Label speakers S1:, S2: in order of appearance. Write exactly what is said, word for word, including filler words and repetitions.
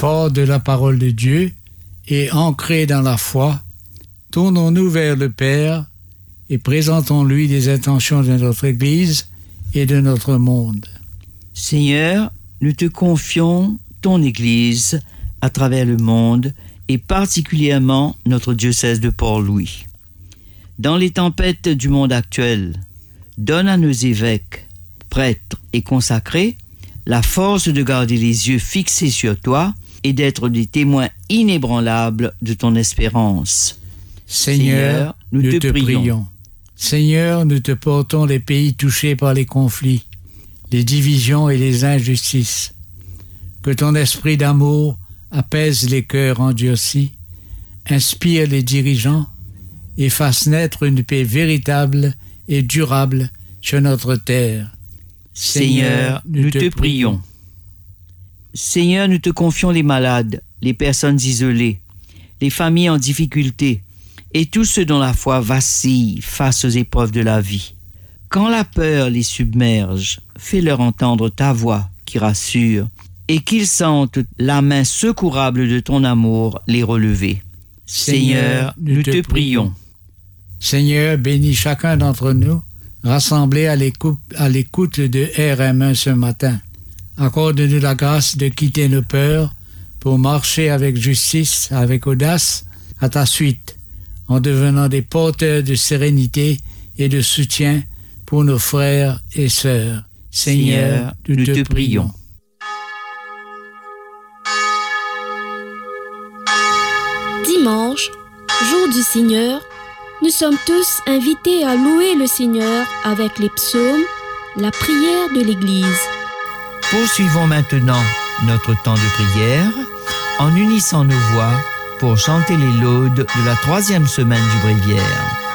S1: fort de la parole de Dieu et ancrés dans la foi, tournons-nous vers le Père et présentons-lui les intentions de notre Église et de notre monde.
S2: Seigneur, nous te confions ton Église à travers le monde et particulièrement notre diocèse de Port-Louis. Dans les tempêtes du monde actuel, donne à nos évêques, prêtres et consacrés la force de garder les yeux fixés sur toi et d'être des témoins inébranlables de ton espérance.
S1: Seigneur, nous, nous te, te prions. prions. Seigneur, nous te portons les pays touchés par les conflits, les divisions et les injustices. Que ton esprit d'amour apaise les cœurs endurcis, inspire les dirigeants et fasse naître une paix véritable et durable sur notre terre.
S2: Seigneur, nous, nous te, te prions. Seigneur, nous te confions les malades, les personnes isolées, les familles en difficulté et tous ceux dont la foi vacille face aux épreuves de la vie. Quand la peur les submerge, fais-leur entendre ta voix qui rassure et qu'ils sentent la main secourable de ton amour les relever. Seigneur, nous, nous te, te prions. prions.
S1: Seigneur, bénis chacun d'entre nous, rassemblés à l'écoute, à l'écoute de R M un ce matin. Accorde-nous la grâce de quitter nos peurs pour marcher avec justice, avec audace, à ta suite, en devenant des porteurs de sérénité et de soutien pour nos frères et sœurs. Seigneur, nous, nous te, te prions.
S3: Dimanche, jour du Seigneur, nous sommes tous invités à louer le Seigneur avec les psaumes, la prière de l'Église.
S2: Poursuivons maintenant notre temps de prière en unissant nos voix pour chanter les laudes de la troisième semaine du Bréviaire.